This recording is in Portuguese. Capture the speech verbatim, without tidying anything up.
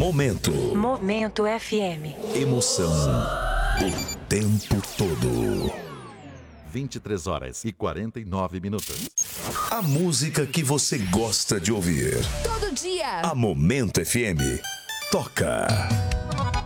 Momento. Momento F M. Emoção o tempo todo. vinte e três horas e quarenta e nove minutos. A música que você gosta de ouvir. Todo dia. A Momento F M toca.